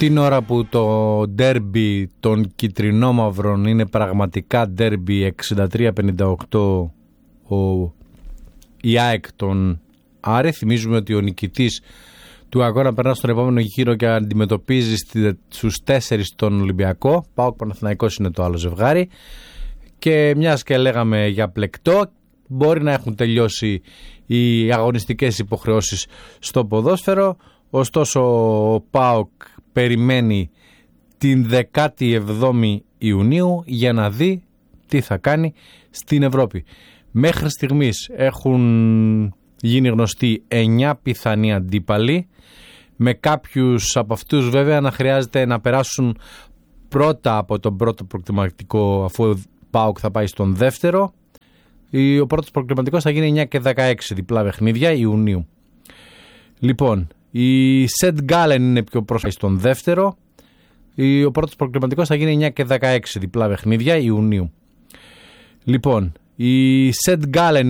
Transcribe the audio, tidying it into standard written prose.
Την ώρα που το ντέρμπι των κιτρινόμαυρων είναι πραγματικά ντέρμπι 63-58 η ΑΕΚ των Άρη, θυμίζουμε ότι ο νικητής του αγώνα περνά στον επόμενο γύρο και αντιμετωπίζει στους 4 τον Ολυμπιακό. ΠΑΟΚ Παναθηναϊκός είναι το άλλο ζευγάρι. Και μιας και λέγαμε για πλεκτό, μπορεί να έχουν τελειώσει οι αγωνιστικές υποχρεώσεις στο ποδόσφαιρο. Ωστόσο ο ΠΑΟΚ περιμένει την 17η Ιουνίου για να δει τι θα κάνει στην Ευρώπη. Μέχρι στιγμής έχουν γίνει γνωστοί 9 πιθανοί αντίπαλοι, με κάποιους από αυτούς βέβαια να χρειάζεται να περάσουν πρώτα από τον πρώτο προκριματικό, αφού ο ΠΑΟΚ θα πάει στον δεύτερο. Ο πρώτος προκριματικός θα γίνει 9 και 16 διπλά παιχνίδια Ιουνίου. Λοιπόν, η Σεντ Γκάλεν είναι πιο πρόσφατη στον δεύτερο. Ο πρώτος προκριματικός θα γίνει 9 και 16 διπλά παιχνίδια Ιουνίου. Λοιπόν, η Σεντ Γκάλεν